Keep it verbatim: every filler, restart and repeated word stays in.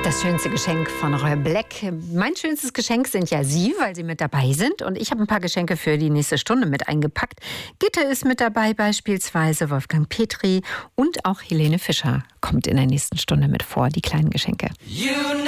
Das schönste Geschenk von Roy Black. Mein schönstes Geschenk sind ja Sie, weil Sie mit dabei sind. Und ich habe ein paar Geschenke für die nächste Stunde mit eingepackt. Gitte ist mit dabei beispielsweise, Wolfgang Petri und auch Helene Fischer kommt in der nächsten Stunde mit vor, die kleinen Geschenke. You